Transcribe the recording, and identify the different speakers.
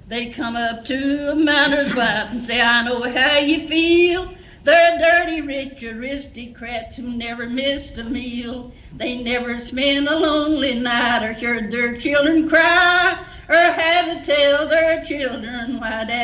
Speaker 1: They come up to a miner's wife and say, I know how you feel. They're dirty, rich aristocrats who never missed a meal. They never spend a lonely night or heard their children cry or had to tell their children why